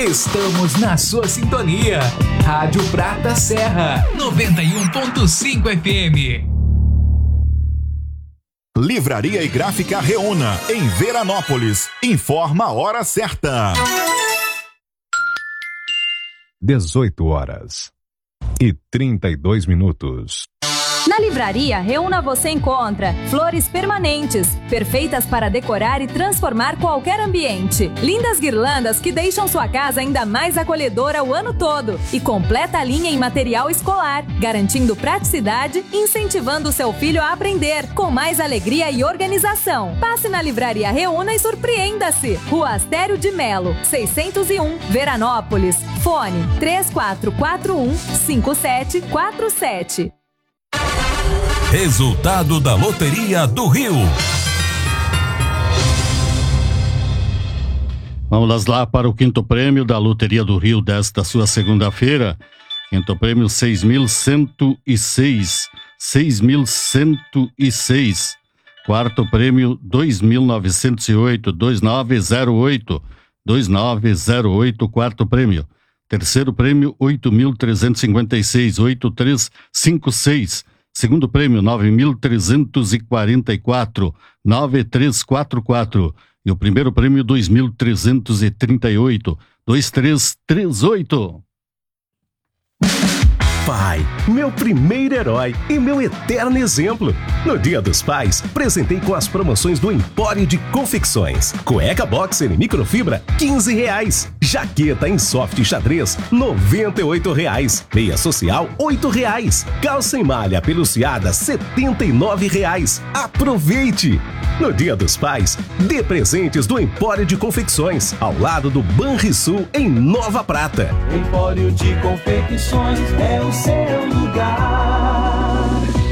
Estamos na sua sintonia. Rádio Prata Serra, 91.5 FM. Livraria e Gráfica Reúna, em Veranópolis. Informa a hora certa. 18h32. Na Livraria Reúna você encontra flores permanentes, perfeitas para decorar e transformar qualquer ambiente. Lindas guirlandas que deixam sua casa ainda mais acolhedora o ano todo. E completa a linha em material escolar, garantindo praticidade e incentivando seu filho a aprender, com mais alegria e organização. Passe na Livraria Reúna e surpreenda-se. Rua Astério de Melo, 601, Veranópolis. Fone 3441-5747. Resultado da Loteria do Rio. Vamos lá para o quinto prêmio da Loteria do Rio desta sua segunda-feira. Quinto prêmio 6.106. 6.106. Quarto prêmio 2.908. 2908. 2908, quarto prêmio. Terceiro prêmio 8.356. 8356. Segundo prêmio, 9.344, 9344. E o primeiro prêmio, 2.338, 2338. Pai, meu primeiro herói e meu eterno exemplo. No Dia dos Pais, presentei com as promoções do Empório de Confecções. Cueca boxer em microfibra, R$15. Jaqueta em soft xadrez, R$98. Meia social, R$8. Calça em malha peluciada, R$79. Aproveite! No Dia dos Pais, dê presentes do Empório de Confecções, ao lado do Banrisul, em Nova Prata. Empório de Confecções é o seu lugar.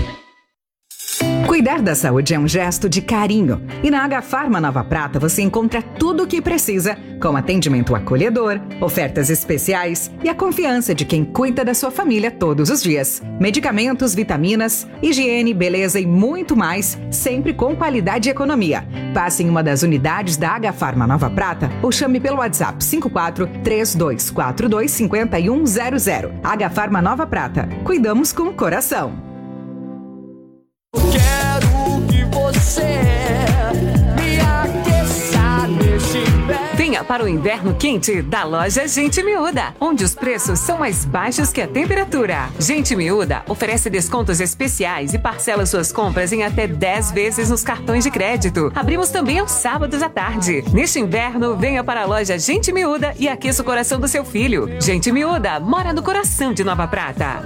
Cuidar da saúde é um gesto de carinho. E na Agafarma Nova Prata você encontra tudo o que precisa, com atendimento acolhedor, ofertas especiais e a confiança de quem cuida da sua família todos os dias. Medicamentos, vitaminas, higiene, beleza e muito mais, sempre com qualidade e economia. Passe em uma das unidades da Agafarma Nova Prata ou chame pelo WhatsApp 54-3242-5100. Agafarma Nova Prata. Cuidamos com o coração. Quero que você me aqueça neste inverno. Venha para o inverno quente da loja Gente Miúda, onde os preços são mais baixos que a temperatura. Gente Miúda oferece descontos especiais e parcela suas compras em até 10 vezes nos cartões de crédito. Abrimos também aos sábados à tarde. Neste inverno, venha para a loja Gente Miúda e aqueça o coração do seu filho. Gente Miúda mora no coração de Nova Prata.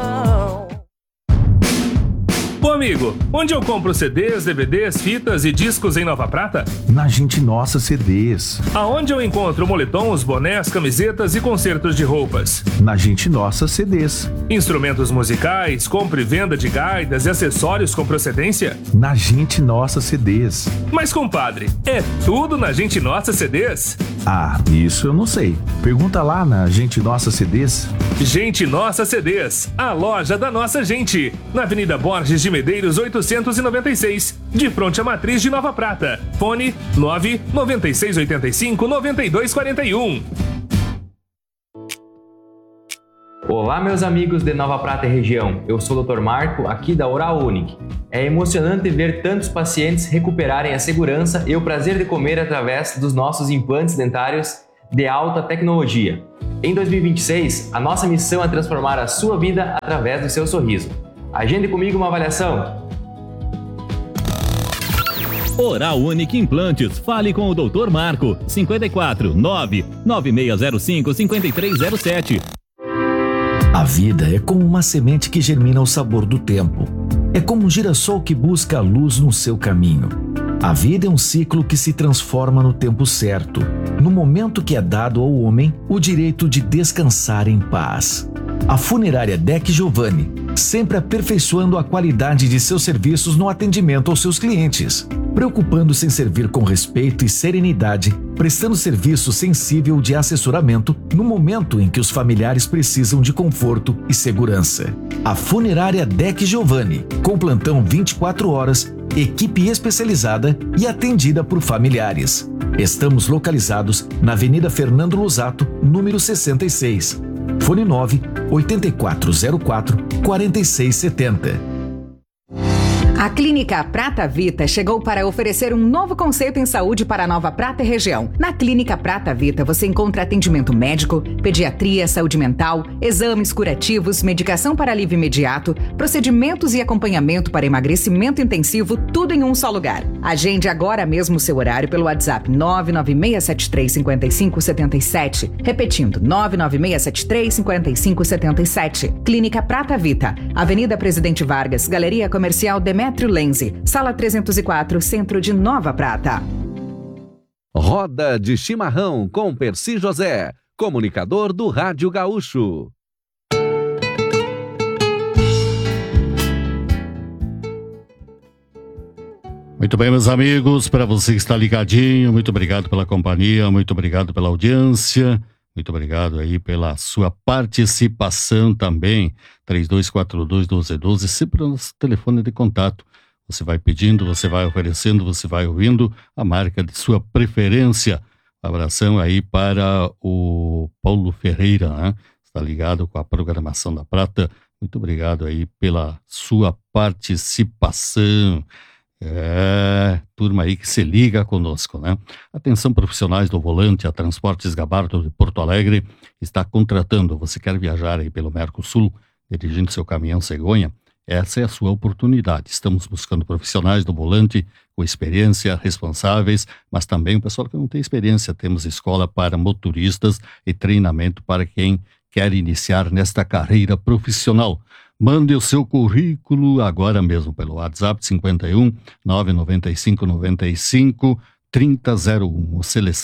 Ô amigo, onde eu compro CDs, DVDs, fitas e discos em Nova Prata? Na Gente Nossa CDs. Aonde eu encontro moletons, bonés, camisetas e concertos de roupas? Na Gente Nossa CDs. Instrumentos musicais, compra e venda de gaitas e acessórios com procedência? Na Gente Nossa CDs. Mas compadre, é tudo na Gente Nossa CDs? Ah, isso eu não sei. Pergunta lá na Gente Nossa CDs. Gente Nossa CDs, a loja da nossa gente. Na Avenida Borges de Medeiros 896, de fronte à Matriz de Nova Prata. Fone 99685-9241. Olá, meus amigos de Nova Prata e região. Eu sou o Dr. Marco, aqui da Oral Unique. É emocionante ver tantos pacientes recuperarem a segurança e o prazer de comer através dos nossos implantes dentários de alta tecnologia. Em 2026, a nossa missão é transformar a sua vida através do seu sorriso. Agende comigo uma avaliação. Oral Unique Implantes. Fale com o Dr. Marco. 54 99605 5307. A vida é como uma semente que germina ao sabor do tempo. É como um girassol que busca a luz no seu caminho. A vida é um ciclo que se transforma no tempo certo, no momento que é dado ao homem o direito de descansar em paz. A funerária Deck Giovanni, sempre aperfeiçoando a qualidade de seus serviços no atendimento aos seus clientes, preocupando-se em servir com respeito e serenidade, prestando serviço sensível de assessoramento no momento em que os familiares precisam de conforto e segurança. A funerária Deck Giovanni, com plantão 24 horas, equipe especializada e atendida por familiares. Estamos localizados na Avenida Fernando Lusato, número 66. Fone 9-8404-4670. A Clínica Prata Vita chegou para oferecer um novo conceito em saúde para a Nova Prata e região. Na Clínica Prata Vita você encontra atendimento médico, pediatria, saúde mental, exames curativos, medicação para alívio imediato, procedimentos e acompanhamento para emagrecimento intensivo, tudo em um só lugar. Agende agora mesmo o seu horário pelo WhatsApp 996735577. Repetindo, 996735577. Clínica Prata Vita, Avenida Presidente Vargas, Galeria Comercial Demetrio Lenzi, Sala 304, Centro de Nova Prata. Roda de Chimarrão com Percy José, comunicador do Rádio Gaúcho. Muito bem, meus amigos, para você que está ligadinho, muito obrigado pela companhia, muito obrigado pela audiência, muito obrigado aí pela sua participação também. 3242-1212, sempre o nosso telefone de contato. Você vai pedindo, você vai oferecendo, você vai ouvindo a marca de sua preferência. Um abração aí para o Paulo Ferreira, né? Está ligado com a programação da Prata. Muito obrigado aí pela sua participação. Turma aí que se liga conosco, né? Atenção profissionais do volante, a Transportes Gabardo de Porto Alegre está contratando. Você quer viajar aí pelo Mercosul, dirigindo seu caminhão cegonha? Essa é a sua oportunidade. Estamos buscando profissionais do volante com experiência, responsáveis, mas também o pessoal que não tem experiência. Temos escola para motoristas e treinamento para quem quer iniciar nesta carreira profissional. Mande o seu currículo agora mesmo pelo WhatsApp 51 995 95 3001.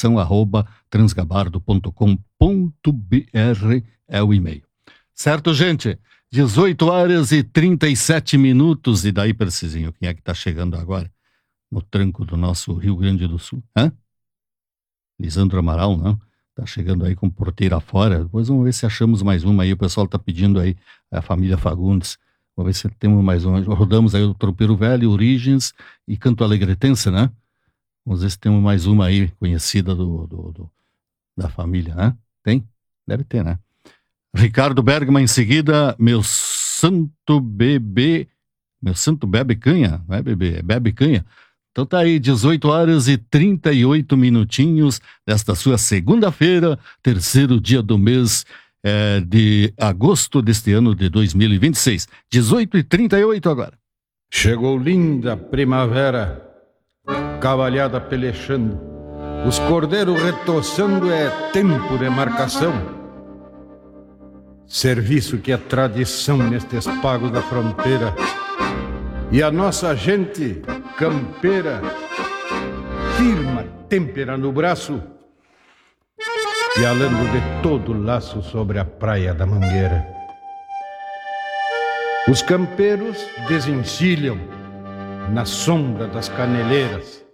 seleção@transgabardo.com.br é o e-mail. Certo, gente? 18 horas e 37 minutos. E daí, Percizinho, quem é que está chegando agora no tranco do nosso Rio Grande do Sul? Lisandro Amaral, não? Tá chegando aí com porteira fora. Depois vamos ver se achamos mais uma aí. O pessoal tá pedindo aí a família Fagundes. Vamos ver se temos mais uma. Rodamos aí o Tropeiro Velho, Origens e Canto Alegretense, né? Vamos ver se temos mais uma aí conhecida da família, né? Tem? Deve ter, né? Ricardo Bergman em seguida, Meu Santo Bebê Canha, não é bebê, é Bebe Canha. Então tá aí, 18 horas e 38 minutinhos desta sua segunda-feira, terceiro dia do mês de agosto deste ano de 2026. 18 e 38 agora. Chegou linda primavera, cavalhada pelechando, os cordeiros retoçando, é tempo de marcação. Serviço que é tradição nestes pagos da fronteira. E a nossa gente campeira firma têmpera no braço e alando de todo laço sobre a praia da Mangueira. Os campeiros desencilham na sombra das caneleiras,